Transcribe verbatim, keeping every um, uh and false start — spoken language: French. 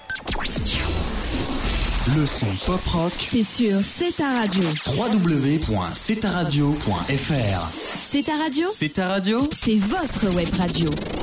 Le son pop rock, c'est sur C'est ta radio. w w w point c'est ta radio point f r. C'est ta radio, C'est ta radio, c'est votre web radio.